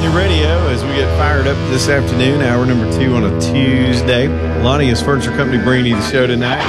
Launius Radio as we get fired up this afternoon, hour number 2 on a Tuesday. Launius Furniture Company bringing you the show tonight,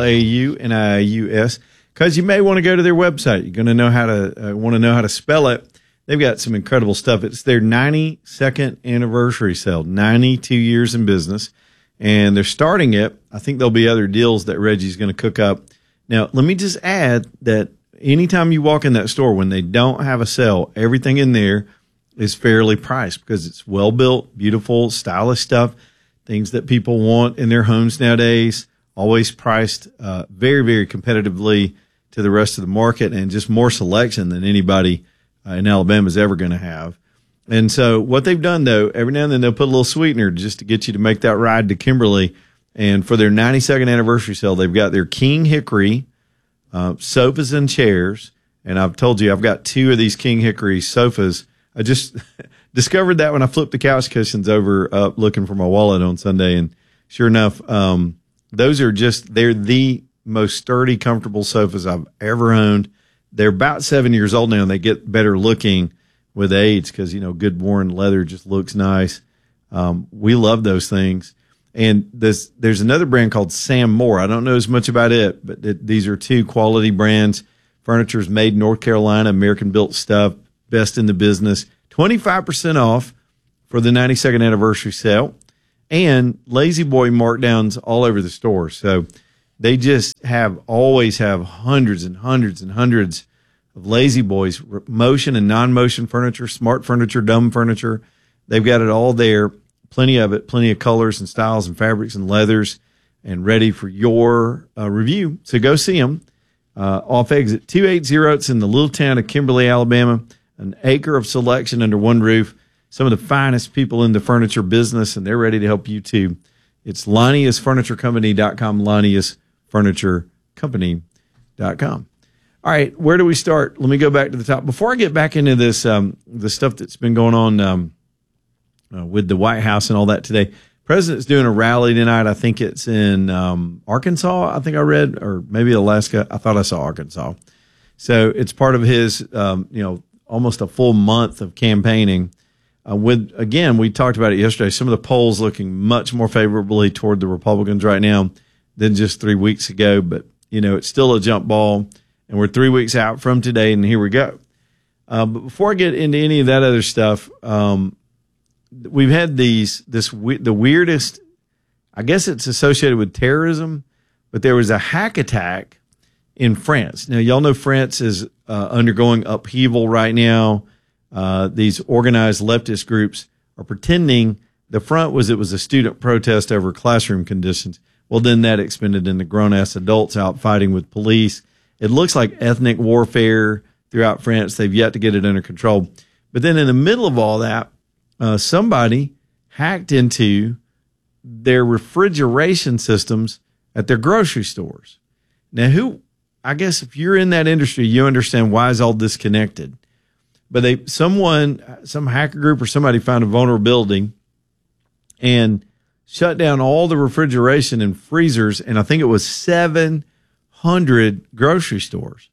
Launius, because you may want to go to their website. You're going to know how to want to know how to spell it. They've got some incredible stuff. It's their 92nd anniversary sale, 92 years in business, and they're starting it. I think there'll be other deals that Reggie's going to cook up. Now, let me just add that anytime you walk in that store, when they don't have a sale, everything in there is fairly priced because it's well built, beautiful, stylish stuff, things that people want in their homes nowadays, always priced very, very competitively to the rest of the market, and just more selection than anybody in Alabama is ever going to have. And so what they've done, though, every now and then they'll put a little sweetener just to get you to make that ride to Kimberly. And for their 92nd anniversary sale, they've got their King Hickory sofas and chairs. And I've told you I've got 2 of these King Hickory sofas. I just discovered that when I flipped the couch cushions over looking for my wallet on Sunday. And sure enough, those are they're the most sturdy, comfortable sofas I've ever owned. They're about 7 years old now, and they get better looking with age because, good worn leather just looks nice. We love those things. And there's another brand called Sam Moore. I don't know as much about it, but these are 2 quality brands. Furniture's made in North Carolina, American-built stuff. Best in the business, 25% off for the 92nd anniversary sale, and Lazy Boy markdowns all over the store. So they just always have hundreds and hundreds and hundreds of Lazy Boys, motion and non-motion furniture, smart furniture, dumb furniture. They've got it all there, plenty of it, plenty of colors and styles and fabrics and leathers, and ready for your review. So go see them off exit 280. It's in the little town of Kimberly, Alabama. An acre of selection under one roof. Some of the finest people in the furniture business, and they're ready to help you too. It's LauniusFurnitureCompany.com, LauniusFurnitureCompany.com. All right, where do we start? Let me go back to the top. Before I get back into this, the stuff that's been going on with the White House and all that today, President's doing a rally tonight. I think it's in Arkansas, I think I read, or maybe Alaska. I thought I saw Arkansas. So it's part of his, almost a full month of campaigning. We talked about it yesterday, some of the polls looking much more favorably toward the Republicans right now than just 3 weeks ago. But, it's still a jump ball, and we're 3 weeks out from today, and here we go. But before I get into any of that other stuff, we've had the weirdest, I guess it's associated with terrorism, but there was a hack attack in France. Now, y'all know France is undergoing upheaval right now. These organized leftist groups are pretending the front was a student protest over classroom conditions. Well, then that expanded into grown-ass adults out fighting with police. It looks like ethnic warfare throughout France. They've yet to get it under control. But then in the middle of all that, somebody hacked into their refrigeration systems at their grocery stores. Now, I guess if you're in that industry, you understand why is all this connected. But some hacker group or somebody found a vulnerability and shut down all the refrigeration and freezers, and I think it was 700 grocery stores.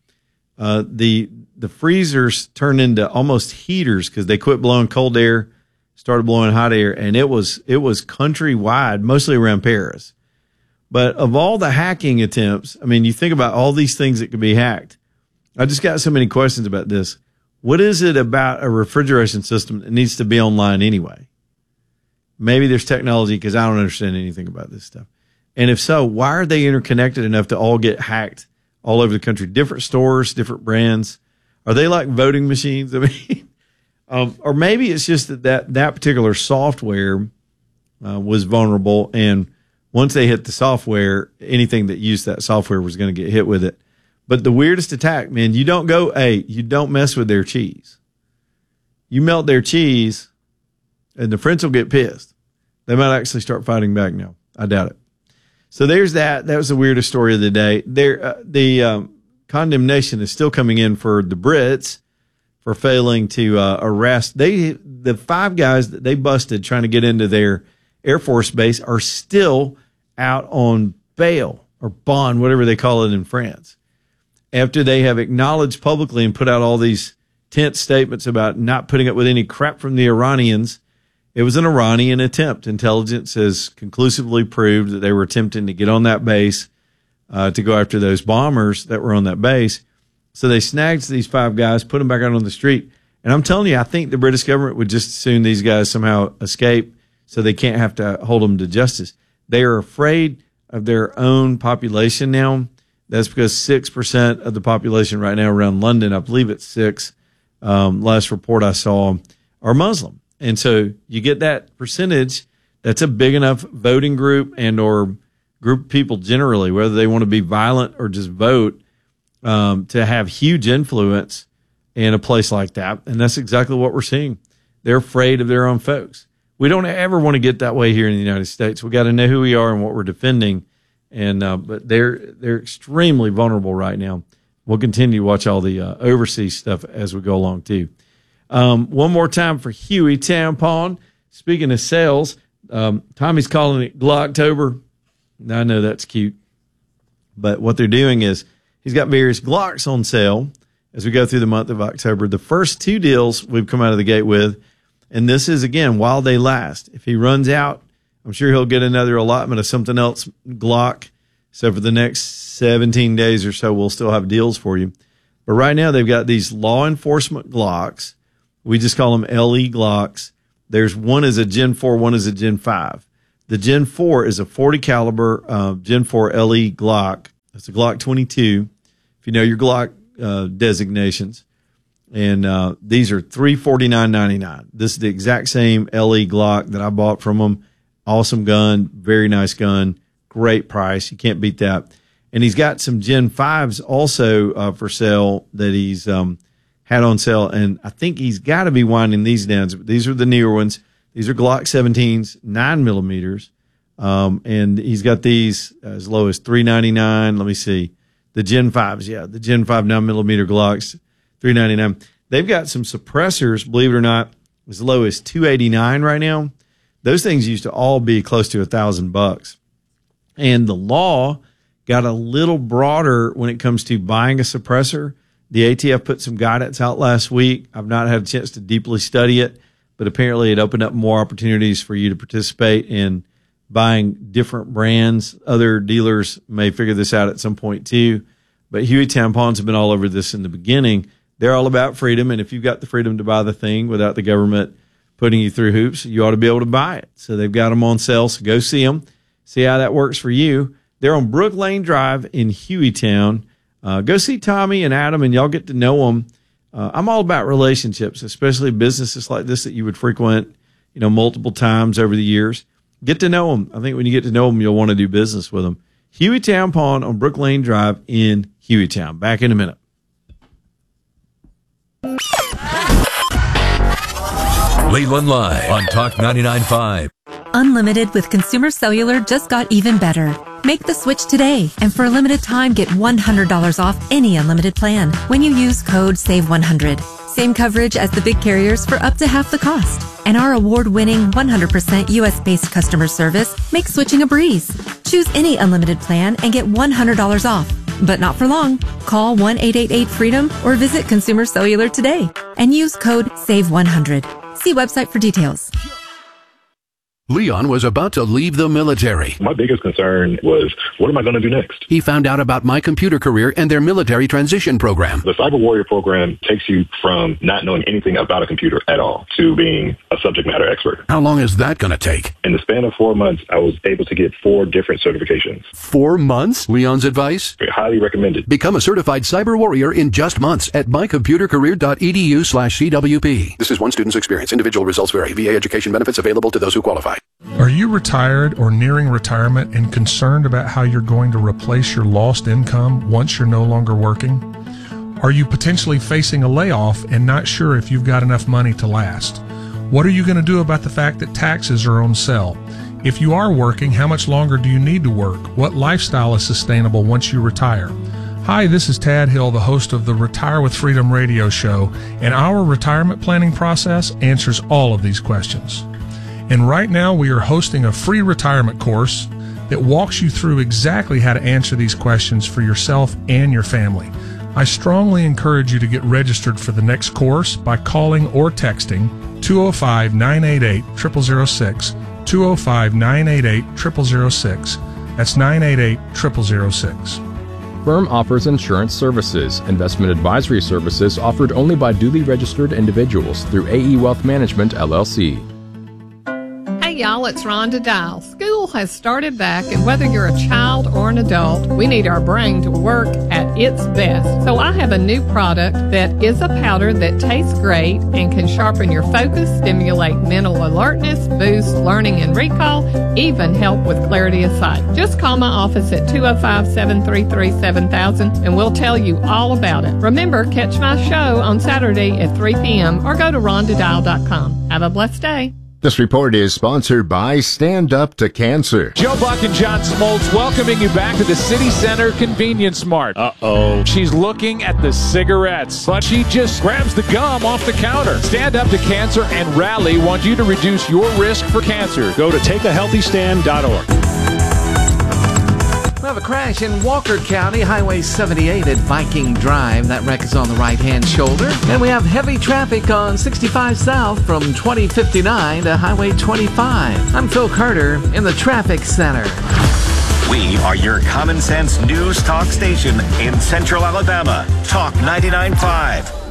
The freezers turned into almost heaters because they quit blowing cold air, started blowing hot air, and it was countrywide, mostly around Paris. But of all the hacking attempts, you think about all these things that could be hacked. I just got so many questions about this. What is it about a refrigeration system that needs to be online anyway? Maybe there's technology because I don't understand anything about this stuff. And if so, why are they interconnected enough to all get hacked all over the country? Different stores, different brands. Are they like voting machines? Or maybe it's just that particular software was vulnerable, and once they hit the software, anything that used that software was going to get hit with it. But the weirdest attack, man, you don't mess with their cheese. You melt their cheese, and the French will get pissed. They might actually start fighting back now. I doubt it. So there's that. That was the weirdest story of the day. The condemnation is still coming in for the Brits for failing to arrest. The 5 guys that they busted trying to get into their Air Force base are still out on bail or bond, whatever they call it in France, after they have acknowledged publicly and put out all these tense statements about not putting up with any crap from the Iranians. It was an Iranian attempt. Intelligence has conclusively proved that they were attempting to get on that base to go after those bombers that were on that base. So they snagged these 5 guys, put them back out on the street. And I'm telling you, I think the British government would just as soon these guys somehow escape so they can't have to hold them to justice. They are afraid of their own population now. That's because 6% of the population right now around London, I believe it's 6, last report I saw, are Muslim. And so you get that percentage, that's a big enough voting group and or group of people generally, whether they want to be violent or just vote, to have huge influence in a place like that. And that's exactly what we're seeing. They're afraid of their own folks. We don't ever want to get that way here in the United States. We got to know who we are and what we're defending. And but they're extremely vulnerable right now. We'll continue to watch all the overseas stuff as we go along too. One more time for Huey Tampon. Speaking of sales, Tommy's calling it Glocktober. I know that's cute, but what they're doing is he's got various Glocks on sale as we go through the month of October. The first 2 deals we've come out of the gate with, and this is, again, while they last. If he runs out, I'm sure he'll get another allotment of something else Glock. So for the next 17 days or so, we'll still have deals for you. But right now, they've got these law enforcement Glocks. We just call them LE Glocks. There's one is a Gen 4, one is a Gen 5. The Gen 4 is a 40 caliber Gen 4 LE Glock. It's a Glock 22, if you know your Glock designations. And these are $349.99. This is the exact same LE Glock that I bought from them. Awesome gun, very nice gun, great price. You can't beat that. And he's got some Gen 5s also for sale that he's had on sale. And I think he's got to be winding these down. These are the newer ones. These are Glock 17s, 9 millimeters. And he's got these as low as $399. Let me see. The Gen 5s, yeah, the Gen 5 9 millimeter Glocks, $399. They've got some suppressors, believe it or not, as low as $289 right now. Those things used to all be close to $1,000. And the law got a little broader when it comes to buying a suppressor. The ATF put some guidance out last week. I've not had a chance to deeply study it, but apparently it opened up more opportunities for you to participate in buying different brands. Other dealers may figure this out at some point too, but Huey Tampons have been all over this in the beginning. They're all about freedom, and if you've got the freedom to buy the thing without the government putting you through hoops, you ought to be able to buy it. So they've got them on sale, so go see them. See how that works for you. They're on Brook Lane Drive in Hueytown. Go see Tommy and Adam, and y'all get to know them. I'm all about relationships, especially businesses like this that you would frequent, multiple times over the years. Get to know them. I think when you get to know them, you'll want to do business with them. Hueytown Pawn on Brook Lane Drive in Hueytown. Back in a minute. Leland Live on Talk 99.5. Unlimited with Consumer Cellular just got even better. Make the switch today, and for a limited time, get $100 off any unlimited plan when you use code SAVE100. Same coverage as the big carriers for up to half the cost. And our award-winning 100% U.S.-based customer service makes switching a breeze. Choose any unlimited plan and get $100 off. But not for long. Call 1-888-FREEDOM or visit Consumer Cellular today and use code SAVE100. See website for details. Leon was about to leave the military. My biggest concern was, what am I going to do next? He found out about My Computer Career and their military transition program. The Cyber Warrior program takes you from not knowing anything about a computer at all to being a subject matter expert. How long is that going to take? In the span of 4 months, I was able to get 4 different certifications. 4 months? Leon's advice? Highly recommended. Become a certified Cyber Warrior in just months at mycomputercareer.edu/CWP. This is one student's experience. Individual results vary. VA education benefits available to those who qualify. Are you retired or nearing retirement and concerned about how you're going to replace your lost income once you're no longer working? Are you potentially facing a layoff and not sure if you've got enough money to last? What are you going to do about the fact that taxes are on sale? If you are working, how much longer do you need to work? What lifestyle is sustainable once you retire? Hi, this is Tad Hill, the host of the Retire with Freedom radio show, and our retirement planning process answers all of these questions. And right now we are hosting a free retirement course that walks you through exactly how to answer these questions for yourself and your family. I strongly encourage you to get registered for the next course by calling or texting 205-988-0006, 205-988-0006. That's 988-0006. Firm offers insurance services. Investment advisory services offered only by duly registered individuals through AE Wealth Management, LLC. Hey y'all, it's Rhonda Dial. School has started back, and whether you're a child or an adult, we need our brain to work at its best. So I have a new product that is a powder that tastes great and can sharpen your focus, stimulate mental alertness, boost learning and recall, even help with clarity of sight. Just call my office at 205-733-7000 and we'll tell you all about it. Remember, catch my show on Saturday at 3 p.m. or go to rhondadial.com. Have a blessed day. This report is sponsored by Stand Up to Cancer. Joe Buck and John Smoltz welcoming you back to the City Center Convenience Mart. Uh-oh. She's looking at the cigarettes, but she just grabs the gum off the counter. Stand Up to Cancer and Rally want you to reduce your risk for cancer. Go to takeahealthystand.org. We have a crash in Walker County, Highway 78 at Viking Drive. That wreck is on the right-hand shoulder. And we have heavy traffic on 65 South from 2059 to Highway 25. I'm Phil Carter in the Traffic Center. We are your common sense news talk station in Central Alabama. Talk 99.5.